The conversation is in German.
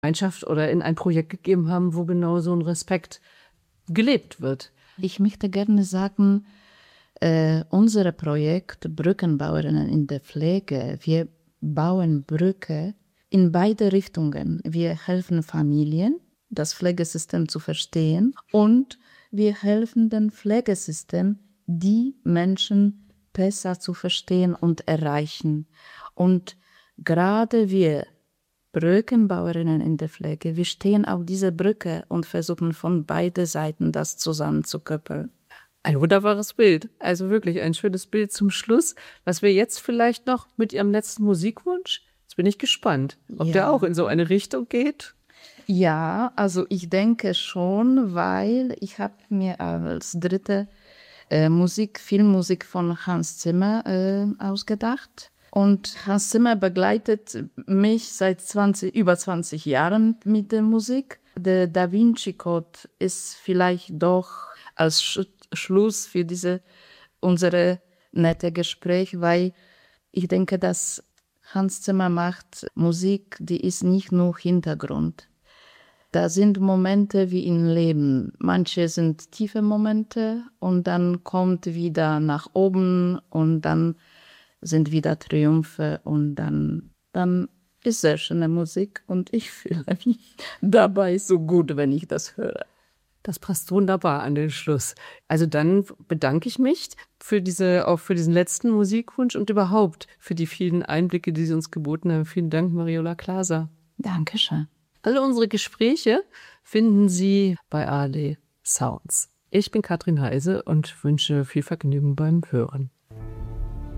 Gemeinschaft oder in ein Projekt gegeben haben, wo genau so ein Respekt gelebt wird. Ich möchte gerne sagen, unser Projekt Brückenbauerinnen in der Pflege, wir bauen Brücke in beide Richtungen. Wir helfen Familien, das Pflegesystem zu verstehen, und wir helfen dem Pflegesystem, die Menschen besser zu verstehen und erreichen. Und gerade wir Brückenbauerinnen in der Pflege, wir stehen auf dieser Brücke und versuchen von beiden Seiten das zusammenzukoppeln. Ein wunderbares Bild. Also wirklich ein schönes Bild zum Schluss. Was wir jetzt vielleicht noch mit Ihrem letzten Musikwunsch? Jetzt bin ich gespannt, ob der auch in so eine Richtung geht. Ja, also ich denke schon, weil ich habe mir als dritte Filmmusik von Hans Zimmer ausgedacht. Und Hans Zimmer begleitet mich seit über 20 Jahren mit der Musik. Der Da Vinci Code ist vielleicht doch als Schluss für unsere nette Gespräch, weil ich denke, dass Hans Zimmer macht Musik, die ist nicht nur Hintergrund. Da sind Momente wie im Leben. Manche sind tiefe Momente und dann kommt wieder nach oben und dann sind wieder Triumphe und dann ist sehr schöne Musik und ich fühle mich dabei so gut, wenn ich das höre. Das passt wunderbar an den Schluss. Also dann bedanke ich mich auch für diesen letzten Musikwunsch und überhaupt für die vielen Einblicke, die Sie uns geboten haben. Vielen Dank, Mariola Glaser. Dankeschön. Alle unsere Gespräche finden Sie bei ARD Sounds. Ich bin Katrin Heise und wünsche viel Vergnügen beim Hören.